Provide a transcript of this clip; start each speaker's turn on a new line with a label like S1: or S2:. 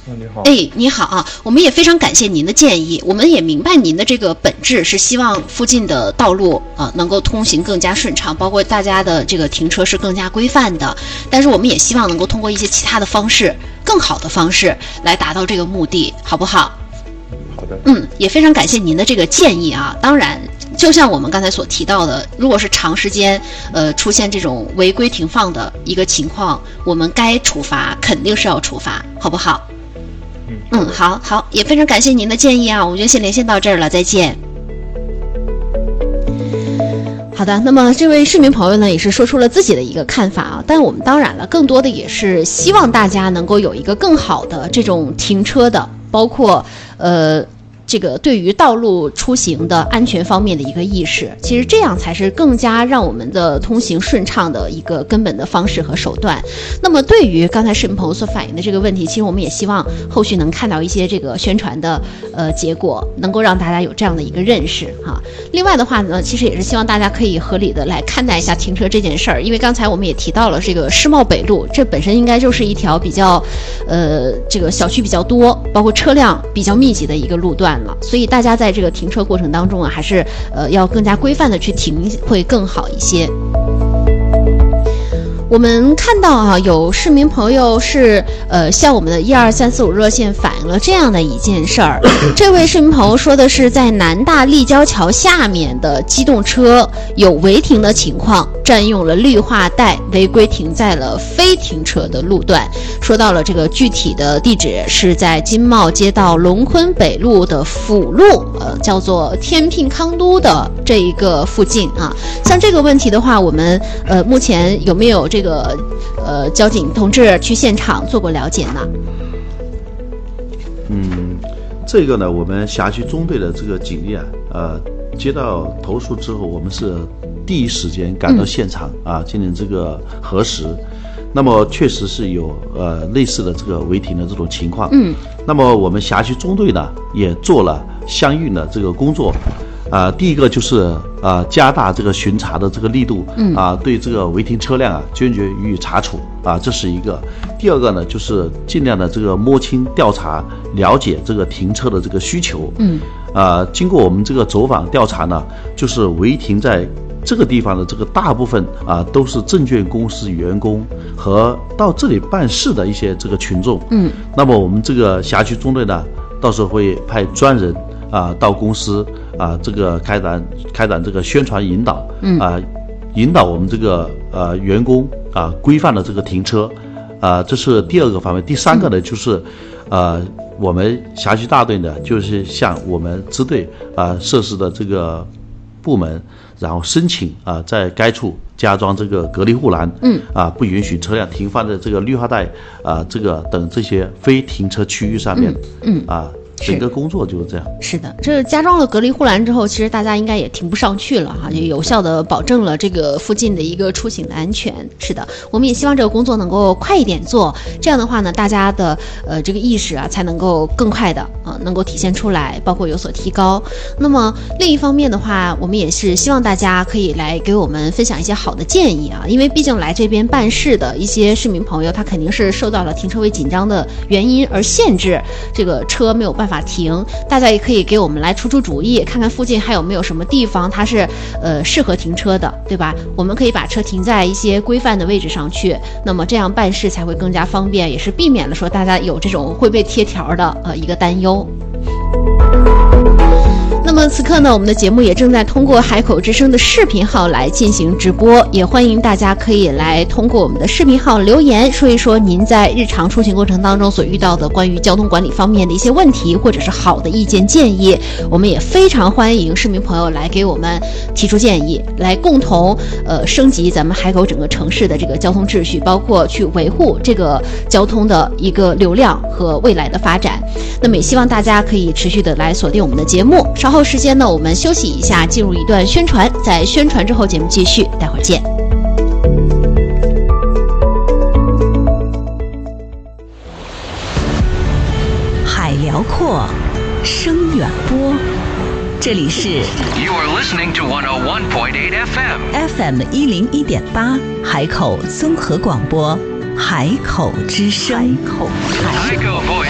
S1: 你好。
S2: 你好啊，我们也非常感谢您的建议，我们也明白您的这个本质是希望附近的道路能够通行更加顺畅，包括大家的这个停车是更加规范的，但是我们也希望能够通过一些其他的方式，更好的方式来达到这个目的，好不好？
S1: 好的。
S2: 也非常感谢您的这个建议啊。当然就像我们刚才所提到的，如果是长时间出现这种违规停放的一个情况，我们该处罚肯定是要处罚，好不好？好，也非常感谢您的建议啊，我们就先连线到这儿了，再见。好的，那么这位市民朋友呢，也是说出了自己的一个看法啊，但我们当然了，更多的也是希望大家能够有一个更好的这种停车的，包括这个对于道路出行的安全方面的一个意识，其实这样才是更加让我们的通行顺畅的一个根本的方式和手段。那么对于刚才市民朋友所反映的这个问题，其实我们也希望后续能看到一些这个宣传的结果，能够让大家有这样的一个认识哈。另外的话呢，其实也是希望大家可以合理的来看待一下停车这件事儿，因为刚才我们也提到了这个世贸北路，这本身应该就是一条比较这个小区比较多，包括车辆比较密集的一个路段了，所以大家在这个停车过程当中啊，还是要更加规范的去停会更好一些。我们看到啊，有市民朋友是向我们的12345热线反映了这样的一件事儿。这位市民朋友说的是，在南大立交桥下面的机动车有违停的情况，占用了绿化带，违规停在了非停车的路段。说到了这个具体的地址是在金茂街道龙坤北路的辅路，叫做天聘康都的这一个附近啊。像这个问题的话，我们目前有没有这个交警同志去现场做过了解呢？
S3: 这个呢，我们辖区中队的这个警力接到投诉之后，我们是第一时间赶到现场进行这个核实。那么确实是有类似的这个违停的这种情况。那么我们辖区中队呢也做了相应的这个工作。第一个就是加大这个巡查的这个力度，对这个违停车辆坚决予以查处这是一个。第二个呢，就是尽量的这个摸清调查，了解这个停车的这个需求。经过我们这个走访调查呢，就是违停在这个地方的这个大部分都是证券公司员工和到这里办事的一些这个群众。那么我们这个辖区中队呢，到时候会派专人到公司这个开展这个宣传引导，引导我们这个员工规范的这个停车，这是第二个方面。第三个呢，就是我们辖区大队呢，就是向我们支队设施的这个部门，然后申请在该处加装这个隔离护栏，不允许车辆停放在这个绿化带这个等这些非停车区域上面，整个工作就是这样。
S2: 是的，这加装了隔离护栏之后，其实大家应该也停不上去了也有效的保证了这个附近的一个出行的安全。是的，我们也希望这个工作能够快一点做，这样的话呢，大家的这个意识才能够更快的能够体现出来，包括有所提高。那么另一方面的话，我们也是希望大家可以来给我们分享一些好的建议因为毕竟来这边办事的一些市民朋友，他肯定是受到了停车位紧张的原因而限制这个车没有办法停，大家也可以给我们来出主意，看看附近还有没有什么地方它是适合停车的，对吧？我们可以把车停在一些规范的位置上去，那么这样办事才会更加方便，也是避免了说大家有这种会被贴条的一个担忧。那么此刻呢，我们的节目也正在通过海口之声的视频号来进行直播，也欢迎大家可以来通过我们的视频号留言，说一说您在日常出行过程当中所遇到的关于交通管理方面的一些问题，或者是好的意见建议。我们也非常欢迎市民朋友来给我们提出建议，来共同升级咱们海口整个城市的这个交通秩序，包括去维护这个交通的一个流量和未来的发展。那么也希望大家可以持续的来锁定我们的节目。稍后时间呢，我们休息一下，进入一段宣传，在宣传之后节目继续，待会儿见。
S4: 海辽阔，声远播，这里是
S5: You are listening to 101.8 FM
S4: 101.8 海口综合广播，海口之声。
S5: 海口 Voice